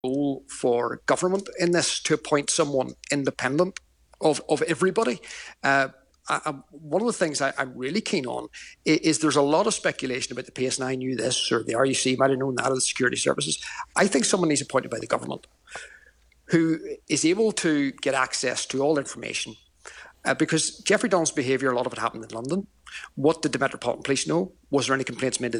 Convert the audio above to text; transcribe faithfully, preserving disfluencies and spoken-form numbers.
role for government in this to appoint someone independent of, of everybody. Uh, I, I, one of the things I, I'm really keen on is, is there's a lot of speculation about the P S N I knew this or the R U C might have known that, or the security services. I think someone needs appointed by the government who is able to get access to all information. Uh, because Jeffrey Donald's behaviour, a lot of it happened in London. What did the Metropolitan Police know? Was there any complaints made to